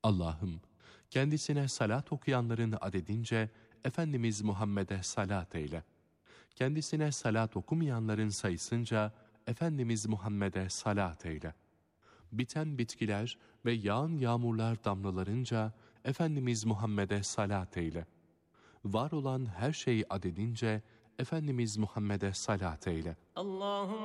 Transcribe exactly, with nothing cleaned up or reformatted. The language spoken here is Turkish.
Allah'ım, kendisine salat okuyanların adedince Efendimiz Muhammed'e salat eyle. Kendisine salat okumayanların sayısınca Efendimiz Muhammed'e salat eyle. Biten bitkiler ve yağan yağmurlar damlalarınca Efendimiz Muhammed'e salat eyle. Var olan her şey adedince Efendimiz Muhammed'e salat eyle. Allahümme